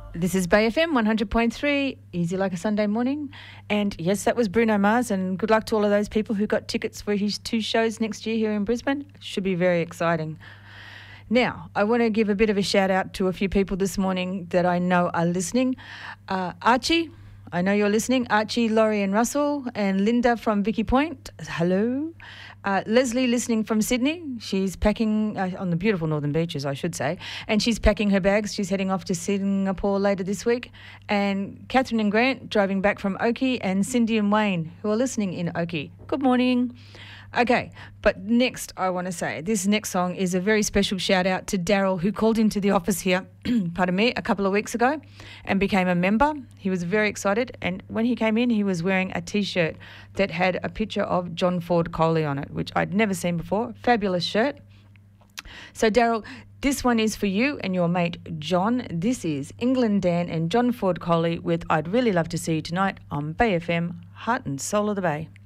This is Bay FM 100.3, easy like a Sunday morning. And yes, that was Bruno Mars, and good luck to all of those people who got tickets for his 2 shows next year here in Brisbane. Should be very exciting. Now, I want to give a bit of a shout out to a few people this morning that I know are listening. Archie, I know you're listening. Archie, Laurie and Russell, and Linda from Vicky Point. Hello. Leslie listening from Sydney. She's packing on the beautiful northern beaches, I should say, and she's packing her bags. She's heading off to Singapore later this week. And Catherine and Grant driving back from Oakey, and Cindy and Wayne who are listening in Oakey. Good morning. Okay, but next I want to say this next song is a very special shout out to Daryl, who called into the office here, pardon me, a couple of weeks ago and became a member. He was very excited, and when he came in he was wearing a T-shirt that had a picture of John Ford Coley on it, which I'd never seen before. Fabulous shirt. So Daryl, this one is for you and your mate John. This is England Dan and John Ford Coley with I'd Really Love to See You Tonight on Bay FM, heart and soul of the Bay.